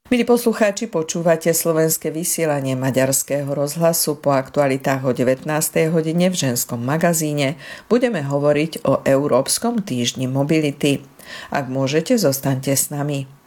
Milí poslucháči, počúvate slovenské vysielanie Maďarského rozhlasu. Po aktualitách o 19. hodine v ženskom magazíne budeme hovoriť o Európskom týždni mobility. Ak môžete, zostaňte s nami.